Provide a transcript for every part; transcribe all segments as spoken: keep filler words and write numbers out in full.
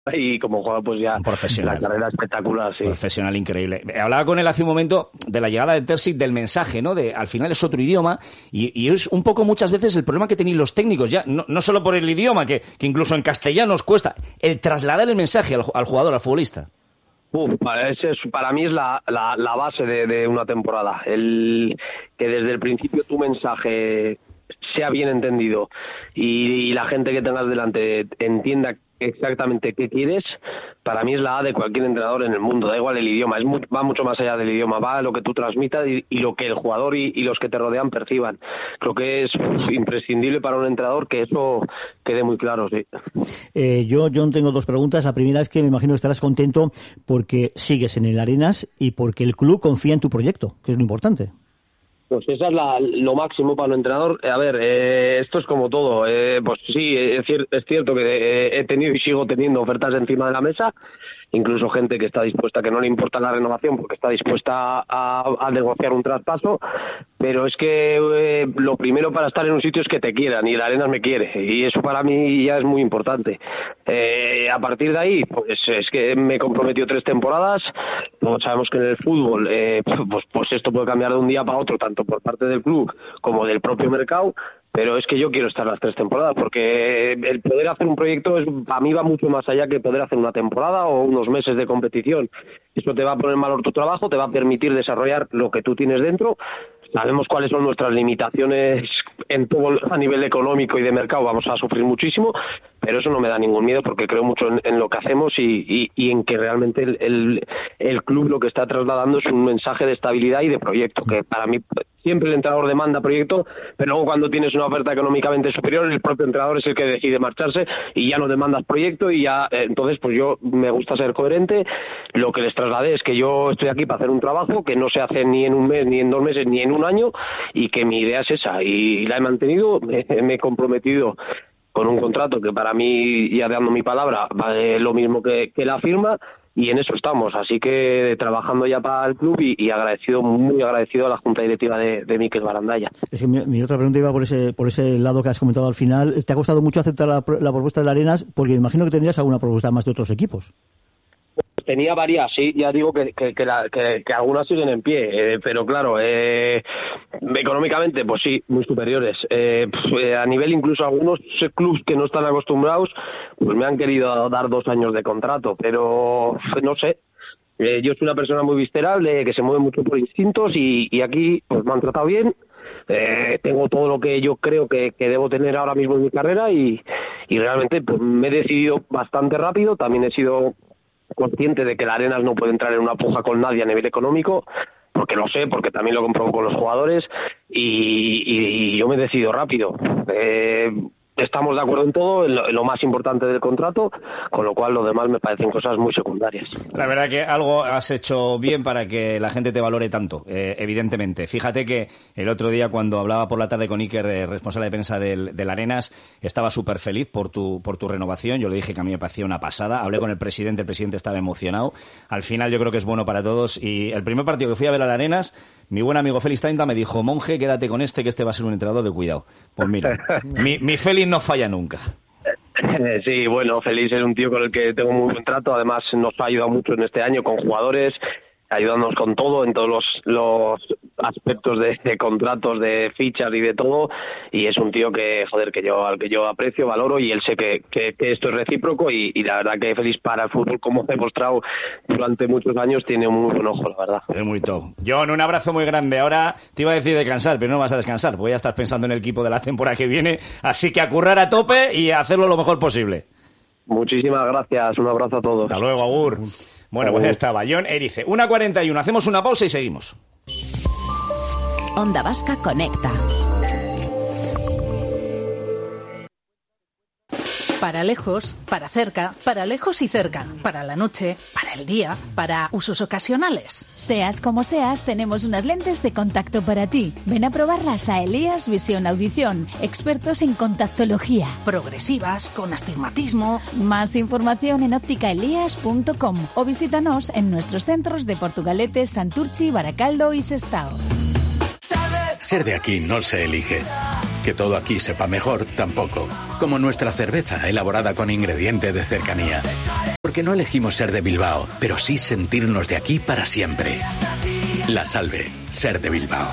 y como jugador pues ya profesional. La carrera espectacular, sí. Profesional increíble. Hablaba con él hace un momento de la llegada de Terzic, del mensaje, ¿no? De al final es otro idioma y, y es un poco muchas veces el problema que tenéis los técnicos, ya no, no solo por el idioma, que, que incluso en castellano os cuesta, el trasladar el mensaje al, al jugador, al futbolista. Uf, ese es, para mí es la, la, la base de, de una temporada, el que desde el principio tu mensaje sea bien entendido y, y la gente que tengas delante entienda exactamente qué quieres, para mí es la A de cualquier entrenador en el mundo, da igual el idioma, es muy, va mucho más allá del idioma, va a lo que tú transmitas y, y lo que el jugador y, y los que te rodean perciban. Creo que es uf, imprescindible para un entrenador que eso quede muy claro, sí. Eh, yo, John, tengo dos preguntas. La primera es que me imagino que estarás contento porque sigues en el Arenas y porque el club confía en tu proyecto, que es lo importante. Pues esa es la, lo máximo para un entrenador. A ver, eh, esto es como todo. Eh, pues sí, es, cier- es cierto que eh, he tenido y sigo teniendo ofertas encima de la mesa, incluso gente que está dispuesta, que no le importa la renovación porque está dispuesta a, a negociar un traspaso, pero es que eh, lo primero para estar en un sitio es que te quieran y el Arenas me quiere y eso para mí ya es muy importante. Eh, a partir de ahí, pues es que me he comprometido tres temporadas, pues sabemos que en el fútbol eh, pues, pues esto puede cambiar de un día para otro, tanto por parte del club como del propio mercado, pero es que yo quiero estar las tres temporadas, porque el poder hacer un proyecto es, a mí va mucho más allá que poder hacer una temporada o unos meses de competición. Eso te va a poner en valor tu trabajo, te va a permitir desarrollar lo que tú tienes dentro. Sabemos cuáles son nuestras limitaciones en todo a nivel económico y de mercado, vamos a sufrir muchísimo, pero eso no me da ningún miedo porque creo mucho en, en lo que hacemos y, y, y en que realmente el, el, el club lo que está trasladando es un mensaje de estabilidad y de proyecto, que para mí siempre el entrenador demanda proyecto, pero luego cuando tienes una oferta económicamente superior, el propio entrenador es el que decide marcharse y ya no demandas proyecto y ya, eh, entonces pues yo me gusta ser coherente. Lo que les trasladé es que yo estoy aquí para hacer un trabajo que no se hace ni en un mes, ni en dos meses, ni en un año y que mi idea es esa y la he mantenido, me, me he comprometido con un contrato que para mí, ya dando mi palabra, vale lo mismo que, que la firma y en eso estamos, así que trabajando ya para el club y, y agradecido, muy agradecido a la Junta Directiva de, de Mikel Barandalla. Es que mi, mi otra pregunta iba por ese por ese lado que has comentado al final. ¿Te ha costado mucho aceptar la, la propuesta de Arenas? Porque imagino que tendrías alguna propuesta más de otros equipos. Tenía varias, sí, ya digo que, que, que, la, que, que algunas siguen en pie, eh, pero claro, eh, económicamente, pues sí, muy superiores. Eh, pues, a nivel incluso algunos clubes que no están acostumbrados, pues me han querido dar dos años de contrato, pero no sé. Eh, yo soy una persona muy visceral, eh, que se mueve mucho por instintos y, y aquí pues me han tratado bien. Eh, tengo todo lo que yo creo que, que debo tener ahora mismo en mi carrera y, y realmente pues me he decidido bastante rápido. También he sido consciente de que el Arenas no puede entrar en una puja con nadie a nivel económico, porque lo sé, porque también lo compruebo con los jugadores y, y, y yo me he decidido rápido. Eh, estamos de acuerdo en todo, en lo, en lo más importante del contrato, con lo cual lo demás me parecen cosas muy secundarias. La verdad que algo has hecho bien para que la gente te valore tanto, eh, evidentemente. Fíjate que el otro día cuando hablaba por la tarde con Iker, eh, responsable de prensa del, del Arenas, estaba súper feliz por tu, por tu renovación. Yo le dije que a mí me parecía una pasada. Hablé con el presidente, el presidente estaba emocionado. Al final yo creo que es bueno para todos. Y el primer partido que fui a ver al Arenas, mi buen amigo Félix Tainta me dijo: monje, quédate con este, que este va a ser un entrenador de cuidado. Pues mira, mi, mi Félix no falla nunca. Sí, bueno, Félix es un tío con el que tengo muy buen trato, además nos ha ayudado mucho en este año con jugadores, ayudándonos con todo, en todos los, los aspectos de, de contratos, de fichas y de todo, y es un tío que, joder, que yo, al que yo aprecio, valoro, y él sé que, que, que esto es recíproco, y, y la verdad que Félix para el fútbol, como he demostrado durante muchos años, tiene un muy buen ojo, la verdad. Es muy top. John, un abrazo muy grande. Ahora te iba a decir descansar, pero no vas a descansar, porque ya estás pensando en el equipo de la temporada que viene, así que a currar a tope y a hacerlo lo mejor posible. Muchísimas gracias, un abrazo a todos. Hasta luego, agur. Bueno, pues ya estaba John Erice. una cuarenta y uno, hacemos una pausa y seguimos. Onda Vasca Conecta. Para lejos, para cerca, para lejos y cerca, para la noche, para el día, para usos ocasionales. Seas como seas, tenemos unas lentes de contacto para ti. Ven a probarlas a Elías Visión Audición, expertos en contactología. Progresivas, con astigmatismo. Más información en óptica elías punto com o visítanos en nuestros centros de Portugalete, Santurchi, Baracaldo y Sestao. Ser de aquí no se elige, Que todo aquí sepa mejor, tampoco. Como nuestra cerveza, elaborada con ingrediente de cercanía. Porque no elegimos ser de Bilbao, pero sí sentirnos de aquí para siempre. La Salve, ser de Bilbao.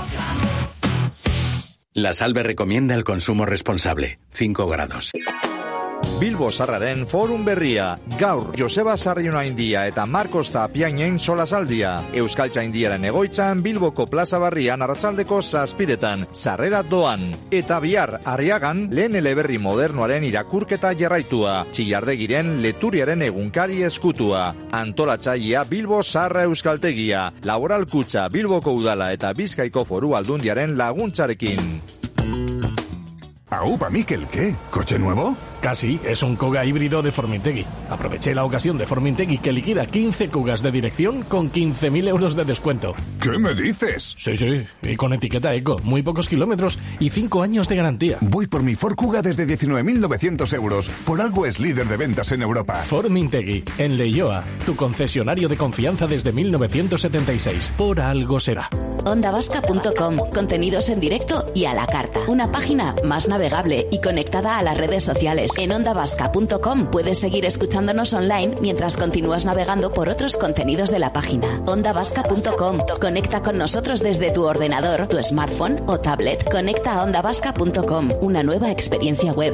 La Salve recomienda el consumo responsable. cinco grados. Bilbo Zarraren forum berria. Gaur, Joseba Sarrionaindia eta Marcos Tapiainen solasaldia. Euskaltzaindiaren egoitzan Bilboko plaza barrian arratsaldeko zazpiretan. Sarrera doan. Eta bihar Arriagan lehen eleberri modernoaren irakurketa jarraitua. Txillardegiren leturiaren egunkari eskutua. Antolatzailea Bilbo Zarra Euskaltegia. Laboral kutxa Bilboko udala eta Bizkaiko foru aldundiaren laguntzarekin. Aupa, Mikel, ¿qué? ¿Coche nuevo? Casi, es un Kuga híbrido de Formintegui. Aproveché la ocasión de Formintegui que liquida quince Kugas de dirección con quince mil euros de descuento. ¿Qué me dices? Sí, sí, y con etiqueta eco, muy pocos kilómetros y cinco años de garantía. Voy por mi Ford Kuga desde diecinueve mil novecientos euros. Por algo es líder de ventas en Europa. Formintegui, en Leioa, tu concesionario de confianza desde mil novecientos setenta y seis. Por algo será. onda vasca punto com, contenidos en directo y a la carta. Una página más navegable y conectada a las redes sociales. En onda vasca punto com puedes seguir escuchándonos online mientras continúas navegando por otros contenidos de la página. onda vasca punto com. Conecta con nosotros desde tu ordenador, tu smartphone o tablet. Conecta a onda vasca punto com, una nueva experiencia web.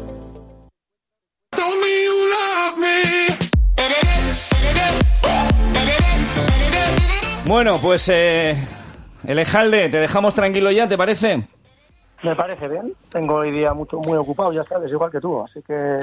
Bueno, pues eh, Elejalde, te dejamos tranquilo ya, ¿te parece? Me parece bien. Tengo hoy día mucho, muy ocupado, ya sabes, igual que tú, así que...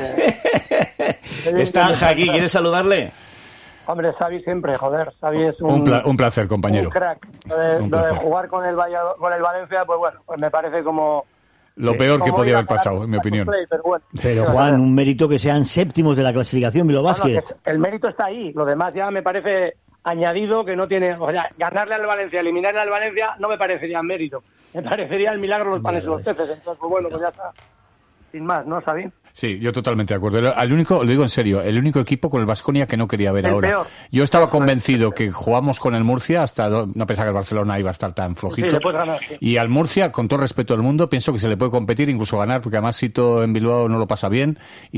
Está Jaqui, ¿quieres saludarle? Hombre, Xavi siempre, joder, Xavi es un... Un, pla- un placer, compañero. Un crack. Lo de, Un lo de placer. jugar con el, Vallado- con el Valencia, pues bueno, pues me parece como... Lo peor que como podía ir a haber pasado, parar en mi a opinión. Play, pero bueno. Pero Juan, un mérito que sean séptimos de la clasificación Bilbao No, no, Basket. que el mérito está ahí, lo demás ya me parece añadido que no tiene... O sea, ganarle al Valencia, eliminarle al Valencia, no me parecería mérito. Me parecería el milagro de los panes y los peces. Entonces, pues bueno, pues ya está. Sin más, ¿no, Xavi? Sí, yo totalmente de acuerdo. El, el único, lo digo en serio, el único equipo con el Baskonia que no quería ver El ahora. peor. Yo estaba convencido que jugamos con el Murcia, hasta do- no pensaba que el Barcelona iba a estar tan Sí, flojito. le puedes ganar, sí. Y al Murcia, con todo el respeto del mundo, pienso que se le puede competir, incluso ganar, porque además Sito en Bilbao no lo pasa bien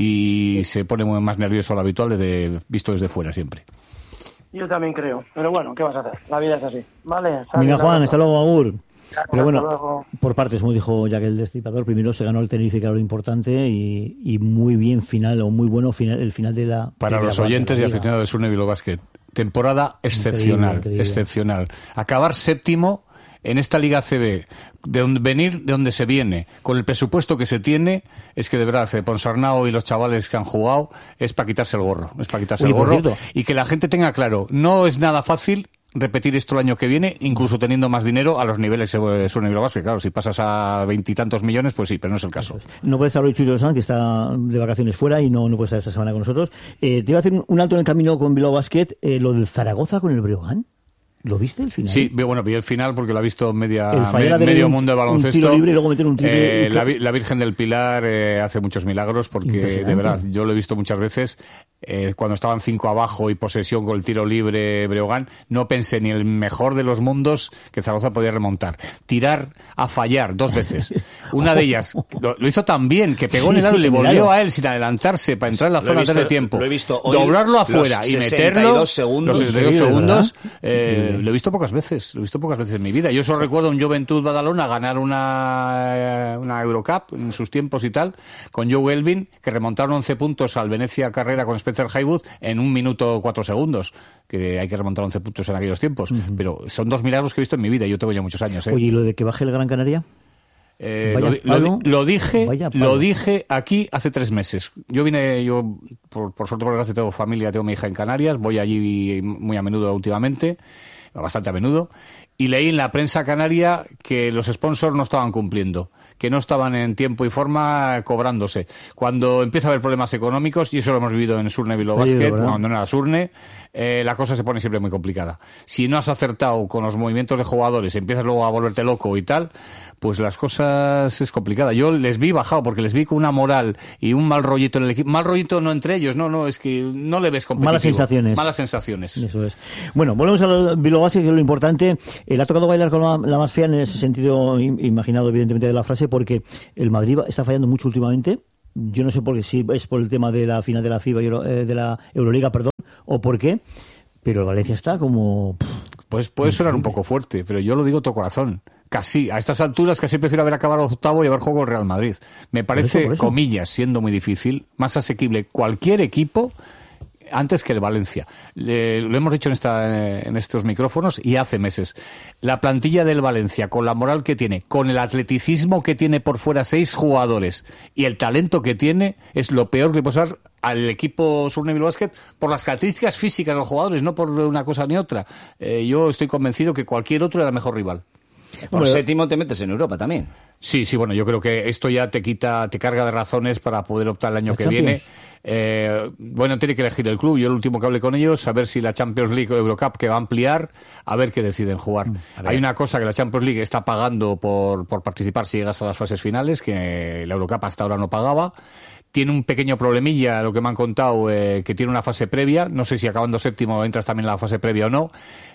y se pone muy más nervioso de lo habitual, desde, visto desde fuera siempre. Yo también creo. Pero bueno, ¿qué vas a hacer? La vida es así. Vale. Xavi, Mira, un Juan, abrazo. hasta luego, Agur. Pero bueno, Hasta luego. por partes, como dijo Jack el Destripador, primero se ganó el Tenerife, que era lo importante, y, y muy bien final, o muy bueno final, el final de la... Para de los la- oyentes de y la liga. aficionados de Surne Bilbao Basket, temporada excepcional, increíble. excepcional. Acabar séptimo en esta Liga C B, de donde venir de donde se viene, con el presupuesto que se tiene, es que de verdad, eh, Ponsarnau y los chavales que han jugado, es para quitarse el gorro, es para quitarse Oye, el por gorro, cierto. y que la gente tenga claro, no es nada fácil repetir esto el año que viene, incluso teniendo más dinero a los niveles de Surne Bilbao Basket. Claro, si pasas a veintitantos millones, pues sí, pero no es el caso. No puede estar hoy Chucho Sanz, que está de vacaciones fuera y no, no puede estar esta semana con nosotros. Eh, te iba a hacer un, un alto en el camino con Bilbao Basket, eh, lo del Zaragoza con el Breogán. ¿Lo viste el final? Sí, vi- bueno, vi el final porque lo ha visto media, El fallar me- de medio un- mundo de un baloncesto. tiro libre y luego meter un triple. Eh, la, vi- la Virgen del Pilar eh, hace muchos milagros porque, Impresionante. de verdad, yo lo he visto muchas veces. Eh, cuando estaban cinco abajo y posesión con el tiro libre Breogán, no pensé ni el mejor de los mundos que Zaragoza podía remontar. Tirar a fallar dos veces. Una de ellas lo, lo hizo tan bien que pegó Sí, en el aro sí, y le en el volvió aro. a él sin adelantarse para entrar en la Lo he zona visto- antes de tiempo. lo he visto hoy, Doblarlo los afuera y sesenta y meterlo. dos segundos. Los sesenta y dos Increíble, segundos. ¿verdad? Eh, Increíble. lo he visto pocas veces. Lo he visto pocas veces en mi vida. Yo solo recuerdo un Juventud Badalona ganar una, una Eurocup en sus tiempos y tal, con Joe Elvin, que remontaron once puntos al Venecia Carrera con Spencer Haywood en un minuto cuatro segundos, que hay que remontar once puntos en aquellos tiempos. Uh-huh. Pero son dos milagros que he visto en mi vida. Yo tengo ya muchos años. ¿eh? Oye, ¿y lo de que baje el Gran Canaria? Eh, Vaya lo, di- lo palo. di- lo dije, Vaya palo. lo dije aquí hace tres meses. Yo vine, yo por, por suerte, por desgracia, tengo familia, tengo mi hija en Canarias, voy allí muy a menudo últimamente, bastante a menudo, y leí en la prensa canaria que los sponsors no estaban cumpliendo, que no estaban en tiempo y forma cobrándose. Cuando empieza a haber problemas económicos, y eso lo hemos vivido en Surne Bilbao Sí, Basket, ¿verdad? cuando no era Surne, eh, la cosa se pone siempre muy complicada. Si no has acertado con los movimientos de jugadores, empiezas luego a volverte loco y tal, pues las cosas es complicada. Yo les vi bajado porque les vi con una moral y un mal rollito en el equipo. Mal rollito no entre ellos, no, no, es que no le ves competitivo. Malas sensaciones. Malas sensaciones. Eso es. Bueno, volvemos a lo Bilbao Basket, que es lo importante. Eh, le ha tocado bailar con la, la más fea en ese sentido im- imaginado, evidentemente, de la frase, porque el Madrid está fallando mucho últimamente. Yo no sé por qué, si es por el tema de la final de la FIBA, eh, de la Euroliga, perdón, o por qué, pero el Valencia está como... Pues puede sonar un poco fuerte, pero yo lo digo todo corazón. Casi, a estas alturas casi prefiero haber acabado octavo y haber jugado el Real Madrid. Me parece, por eso, por eso. comillas, siendo muy difícil, más asequible cualquier equipo antes que el Valencia. Le, lo hemos dicho en, esta, en estos micrófonos y hace meses. La plantilla del Valencia, con la moral que tiene, con el atleticismo que tiene por fuera seis jugadores y el talento que tiene, es lo peor que puede pasar al equipo Surne Bilbao Basket por las características físicas de los jugadores, no por una cosa ni otra. Eh, yo estoy convencido que cualquier otro era el mejor rival. Por bueno, séptimo te metes en Europa también. Sí, sí, bueno, yo creo que esto ya te quita, te carga de razones para poder optar el año que viene. Eh, bueno, tiene que elegir el club. Yo el último que hablé con ellos, a ver si la Champions League o Eurocup, que va a ampliar, a ver qué deciden jugar. Hay una cosa que la Champions League está pagando por, por participar si llegas a las fases finales, que la Eurocup hasta ahora no pagaba. Tiene un pequeño problemilla, lo que me han contado, eh, que tiene una fase previa. No sé si acabando séptimo entras también en la fase previa o no.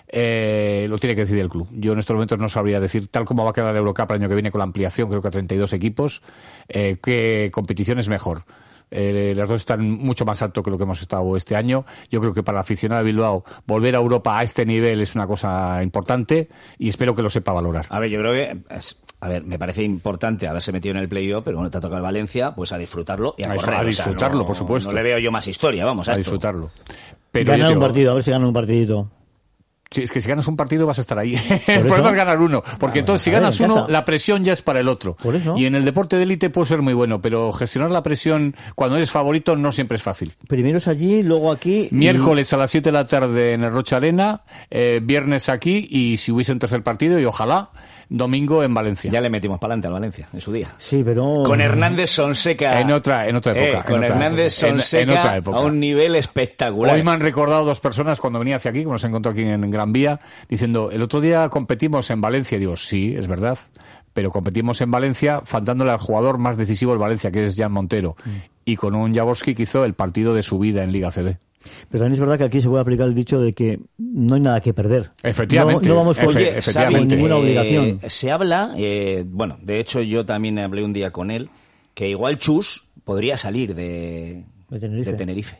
Eh, lo tiene que decidir el club. Yo en estos momentos no sabría decir, tal como va a quedar la Eurocup el año que viene con la ampliación, creo que a treinta y dos equipos, eh, qué competición es mejor. Eh, las dos están mucho más alto que lo que hemos estado este año. Yo creo que para el aficionado de Bilbao volver a Europa a este nivel es una cosa importante y espero que lo sepa valorar. A ver, yo creo que... Es... A ver, me parece importante haberse metido en el playoff, pero bueno, te ha tocado el Valencia, pues a disfrutarlo y a, a correr. A disfrutarlo, o sea, no, por supuesto. No le veo yo más historia, vamos, a, a esto. disfrutarlo. Pero ganar digo, un partido, a ver si ganan un partidito. Sí, es que si ganas un partido vas a estar ahí. El problema es ganar uno, porque ah, entonces si ganas uno, la presión ya es para el otro. Por eso. Y en el deporte de élite puede ser muy bueno, pero gestionar la presión cuando eres favorito no siempre es fácil. Primero es allí, luego aquí... Miércoles y... a las siete de la tarde en el Rocha Arena, eh, viernes aquí, y si hubiese un tercer partido, y ojalá, domingo en Valencia. Ya le metimos para adelante al Valencia, en su día. Sí, pero... Con Hernández Sonseca. En otra, en otra época. Eh, con en otra Hernández época. Sonseca en, en otra época. A un nivel espectacular. Hoy me han recordado dos personas cuando venía hacia aquí, como nos encontró aquí en Gran Vía, diciendo, el otro día competimos en Valencia. Y digo, sí, es verdad, pero competimos en Valencia faltándole al jugador más decisivo del Valencia, que es Jan Montero, mm. y con un Jaworski que hizo el partido de su vida en Liga C B. Pero también es verdad que aquí se puede aplicar el dicho de que no hay nada que perder. Efectivamente. No, no vamos con, Oye, efectivamente. ninguna obligación. Eh, se habla, eh, bueno, de hecho yo también hablé un día con él, que igual Chus podría salir de, de Tenerife. De Tenerife.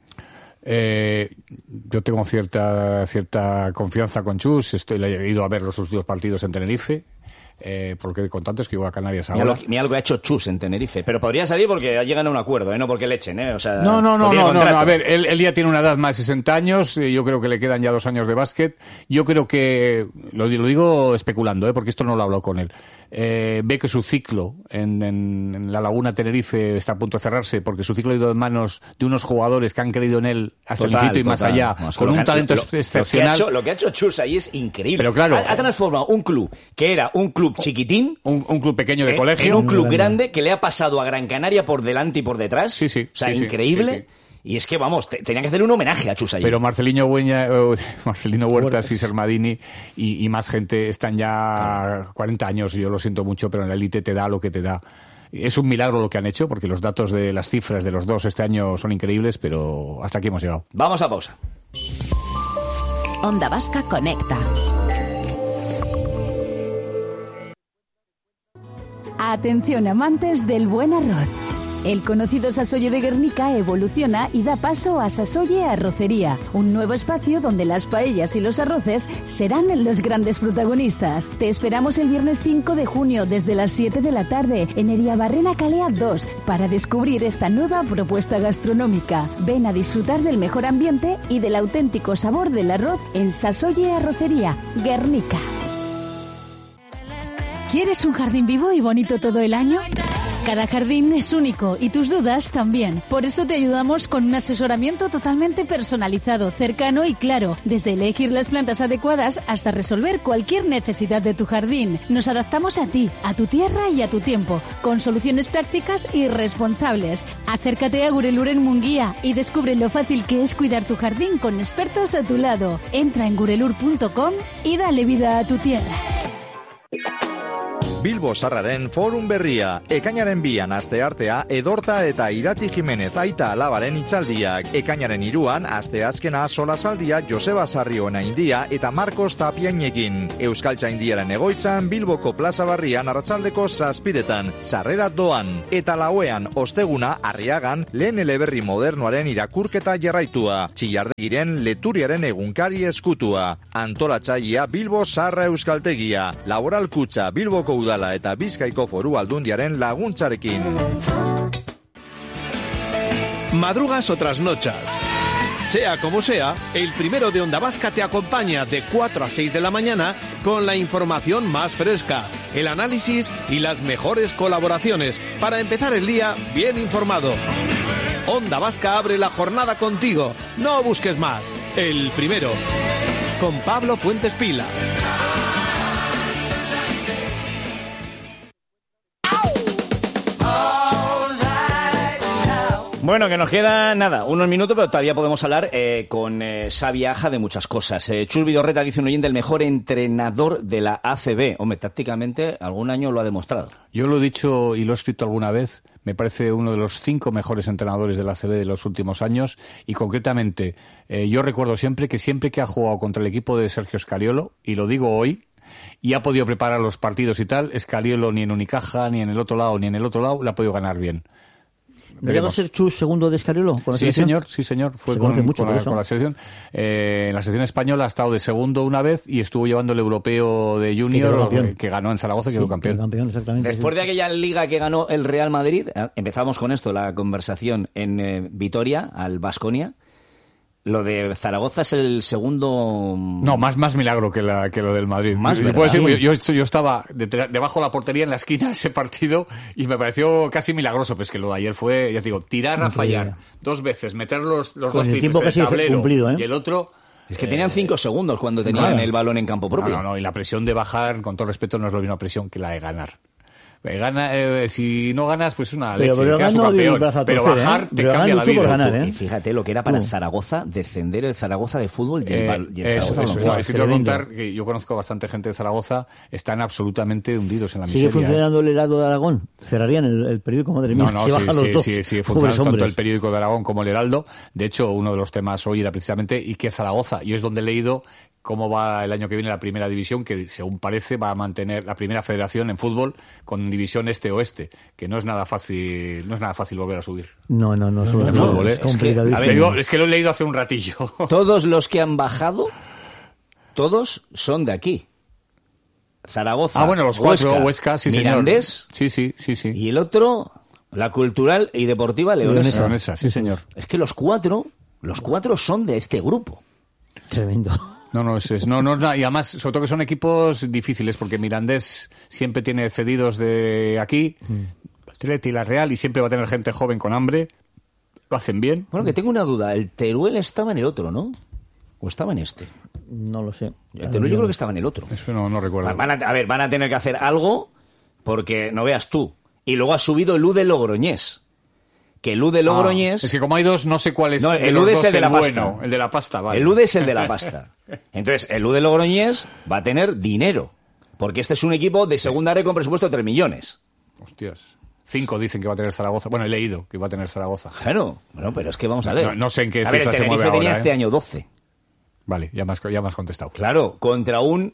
Eh, yo tengo cierta cierta confianza con Chus. Estoy, he ido a ver los últimos partidos en Tenerife. Eh, porque con tanto es que iba a Canarias ahora. Mira lo, mira lo que ha hecho Chus en Tenerife. Pero podría salir porque llegan a un acuerdo, ¿eh? No porque le echen, ¿eh? O sea, no, no, no, no, no, no. A ver, él, él ya tiene una edad más de sesenta años. Yo creo que le quedan ya dos años de básquet. Yo creo que, lo, lo digo especulando, ¿eh? Porque esto no lo he hablado con él. Eh, ve que su ciclo en, en, en la Laguna Tenerife está a punto de cerrarse porque su ciclo ha ido en manos de unos jugadores que han creído en él hasta total, el infinito y total. Más allá, no, con un talento lo, excepcional. Lo que, ha hecho, lo que ha hecho Chus ahí es increíble. Pero claro, ha, ha transformado un club que era un club chiquitín, un, un club pequeño de en, colegio, en un club grande que le ha pasado a Gran Canaria por delante y por detrás. Sí, sí. O sea, sí, increíble. Sí, sí. Y es que, vamos, te, tenían que hacer un homenaje a Chus allí. Pero Marcelino, Bueña, uh, Marcelino Huertas y Sermadini y, y más gente están ya cuarenta años, y yo lo siento mucho, pero en la élite te da lo que te da. Es un milagro lo que han hecho, porque los datos de las cifras de los dos este año son increíbles, pero hasta aquí hemos llegado. Vamos a pausa. Onda Vasca Conecta. Atención, amantes del buen arroz. El conocido Sasoye de Guernica evoluciona y da paso a Sasoye Arrocería, un nuevo espacio donde las paellas y los arroces serán los grandes protagonistas. Te esperamos el viernes cinco de junio desde las siete de la tarde en Eriabarrena Calea dos para descubrir esta nueva propuesta gastronómica. Ven a disfrutar del mejor ambiente y del auténtico sabor del arroz en Sasoye Arrocería, Guernica. ¿Quieres un jardín vivo y bonito todo el año? Cada jardín es único y tus dudas también. Por eso te ayudamos con un asesoramiento totalmente personalizado, cercano y claro, desde elegir las plantas adecuadas hasta resolver cualquier necesidad de tu jardín. Nos adaptamos a ti, a tu tierra y a tu tiempo, con soluciones prácticas y responsables. Acércate a Gurelur en Munguía y descubre lo fácil que es cuidar tu jardín con expertos a tu lado. Entra en gurelur punto com y dale vida a tu tierra. Bilbo Sarraren forum berria. Ekainaren bian asteartea Edorta eta Irati Jimenez aita alabaren itzaldiak. Ekainaren iruan asteazkena solasaldia Joseba Sarriona India eta Marcos Tapiainekin. Euskaltzaindiaren egoitzan Bilboko Plaza Barrian arratsaldeko zazpiretan. Sarrera doan. Eta lauean osteguna Arriagan lehen eleberri modernoaren irakurketa jarraitua. Txillardegiren Leturiaren egunkari eskutua. Antolatzailea Bilbo Sarra Euskaltegia. Laboral Kutxa Bilboko Udala eta Bizkaiko Foru Aldundiaren laguntzarekin. Madrugas o trasnochas. Sea como sea, el primero de Onda Vasca te acompaña de cuatro a seis de la mañana con la información más fresca, el análisis y las mejores colaboraciones para empezar el día bien informado. Onda Vasca abre la jornada contigo. No busques más. El primero. Con Pablo Fuentes Pila. Bueno, que nos queda nada, unos minutos, pero todavía podemos hablar eh, con eh, Xavi Aja de muchas cosas. Eh, Chus Vidorreta, dice un oyente, el mejor entrenador de la A C B. Hombre, tácticamente algún año lo ha demostrado. Yo lo he dicho y lo he escrito alguna vez, me parece uno de los cinco mejores entrenadores de la A C B de los últimos años y concretamente eh, yo recuerdo siempre que siempre que ha jugado contra el equipo de Sergio Scariolo, y lo digo hoy, y ha podido preparar los partidos y tal, Scariolo ni en Unicaja, ni en el otro lado, ni en el otro lado, le ha podido ganar bien. ¿No llegó a ser Chus segundo de Scariolo? ¿Con la sí, selección? señor, sí, señor. Fue Se con, mucho con, la, con la selección. Eh, en la selección española ha estado de segundo una vez y estuvo llevando el europeo de junior que, que ganó en Zaragoza y sí, quedó campeón. Quedó campeón exactamente, Después sí. de aquella liga que ganó el Real Madrid, empezamos con esto, la conversación en eh, Vitoria, al Baskonia. Lo de Zaragoza es el segundo... No, más más milagro que, la, que lo del Madrid. Más yo, puedo decir, yo, yo estaba de, debajo de la portería en la esquina de ese partido y me pareció casi milagroso. Pues que lo de ayer fue, ya te digo, tirar a fallar dos veces, meter los, los Con dos el tiempo triples en el tablero cumplido, ¿eh? y el otro... Es que tenían cinco segundos cuando tenían no, el balón en campo propio. No, no, no, y la presión de bajar, con todo respeto, no es la misma presión que la de ganar. Gana, eh, si no ganas, pues es una pero, leche, pero, quedas no campeón. Torcer, Pero bajar ¿eh? te pero cambia la vida. Ganar, ¿eh? Y fíjate lo que era para uh. Zaragoza, descender el Zaragoza de fútbol y el, eh, y el eso, Zaragoza. Eso, eso, es que quiero contar que yo conozco bastante gente de Zaragoza, están absolutamente hundidos en la miseria. ¿Sigue funcionando el Heraldo de Aragón? ¿Cerrarían el, el periódico? Madre mía, no, no, se sí, bajan sí, los dos. sí, sigue funcionando tanto el periódico de Aragón como el Heraldo. De hecho, uno de los temas hoy era precisamente y que Zaragoza, y es donde he leído cómo va el año que viene la primera división, que según parece va a mantener la primera federación en fútbol con división este-oeste, que no es nada fácil, no es nada fácil volver a subir. No, no, no, no, no, no fútbol, ¿eh? es complicadísimo. Es que, digo, es que lo he leído hace un ratillo. Todos los que han bajado, todos son de aquí. Zaragoza, ah, bueno, los cuatro, Huesca, Huesca sí, Mirandés, señor. Sí, sí, sí, sí. Y el otro, la Cultural y Deportiva Leonesa. Leonesa, sí, señor. Es que los cuatro, los cuatro son de este grupo. Tremendo. No, no, es, es, no, no, y además, sobre todo que son equipos difíciles, porque Mirandés siempre tiene cedidos de aquí, mm. Atleti, la Real, y siempre va a tener gente joven con hambre, lo hacen bien. Bueno, que tengo una duda, el Teruel estaba en el otro, ¿no? ¿O estaba en este? No lo sé. El Teruel yo creo que estaba en el otro. Eso no, no recuerdo. Van a, a ver, van a tener que hacer algo, porque no veas tú. Y luego ha subido el U de Logroñés. Que el U de Logroñés... Ah, es que como hay dos, no sé cuál es. No, el U D es el de la pasta. Bueno, el de la pasta, vale. El U D es el de la pasta. Entonces, el U de Logroñés va a tener dinero. Porque este es un equipo de segunda red con presupuesto de tres millones. Hostias. Cinco dicen que va a tener Zaragoza. Bueno, he leído que va a tener Zaragoza. Claro. Bueno, pero es que vamos a ver. No, no sé en qué a ver, el cifra se mueve Tenerife tenía ahora, este ¿eh? año doce. Vale, ya me has, ya me has contestado. Claro, contra un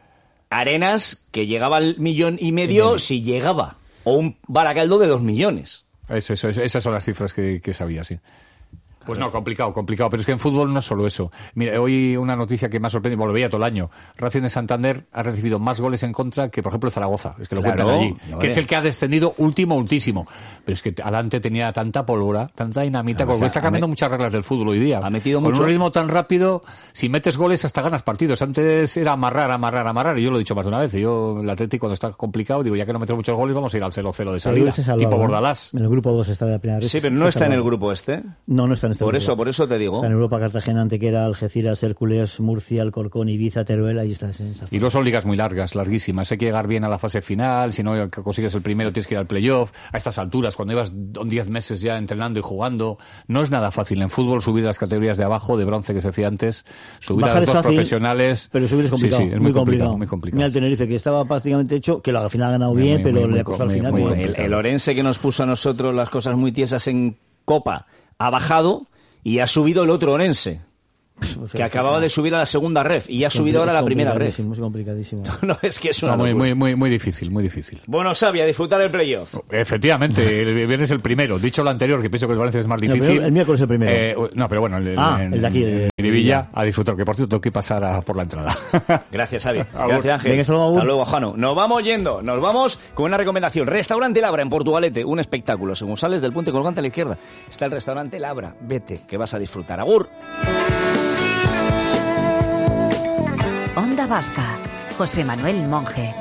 Arenas que llegaba al millón y medio y si llegaba. O un Baracaldo de dos millones. Eso, eso, eso, esas son las cifras que, que sabía, sí. Pues no, complicado, complicado. Pero es que en fútbol no es solo eso. Mira, hoy una noticia que me ha sorprendido, bueno, lo veía todo el año. Racing de Santander ha recibido más goles en contra que, por ejemplo, Zaragoza. Es que lo claro, cuentan allí. No, que es el que ha descendido último, ultísimo. Pero es que adelante tenía tanta pólvora, tanta dinamita, porque está cambiando muchas reglas del fútbol hoy día. Ha metido Con mucho. un ritmo tan rápido, si metes goles hasta ganas partidos. Antes era amarrar, amarrar, amarrar. Y yo lo he dicho más de una vez. Yo, el Atlético, cuando está complicado, digo, ya que no meto muchos goles, vamos a ir al cero cero de salida. Tipo Bordalás. En el grupo dos está de la primera vez. Sí, pero no está en el grupo este. No, no está en está Por en eso, Europa. por eso te digo. O sea, en Europa, Cartagena, Antequera, Algeciras, Hércules, Murcia, Alcorcón, Ibiza, Teruel, ahí está. Y luego son ligas muy largas, larguísimas. Hay que llegar bien a la fase final, si no consigues el primero tienes que ir al playoff. A estas alturas, cuando llevas diez meses ya entrenando y jugando, no es nada fácil en fútbol subir a las categorías de abajo, de bronce que se decía antes, subir Bajar a los es dos fácil, profesionales. pero subir es complicado. Sí, sí, es muy, muy complicado, complicado. muy complicado. Mira el Tenerife, que estaba prácticamente hecho, que al final ha ganado Muy, bien, muy, pero muy, le muy ha costado al muy, final. muy muy bien. el, el Orense, que nos puso a nosotros las cosas muy tiesas en Copa, ha bajado y ha subido el otro Orense, que acababa de subir a la segunda ref y ha subido ahora a la primera ref. Es complicadísimo. No, es que es una No, muy, locura. muy, muy, muy difícil, muy difícil. Bueno, Xavi, a disfrutar el playoff. Efectivamente, el viernes el primero. Dicho lo anterior, que pienso que el Valencia es más No, difícil. pero el miércoles el primero. Eh, no, pero bueno, el, Ah, en, el de aquí, de- en Miribilla, a disfrutar, que por cierto tengo que pasar a por la entrada. Gracias, Xavi. Agur. Gracias, Ángel. Venga, hasta luego, Agur. Hasta luego, Jano. Nos vamos yendo. Nos vamos con una recomendación. Restaurante Labra en Portugalete. Un espectáculo. Según sales del puente colgante a la izquierda, está el restaurante Labra. Vete, que vas a disfrutar. Agur. Onda Vasca. José Manuel Monge.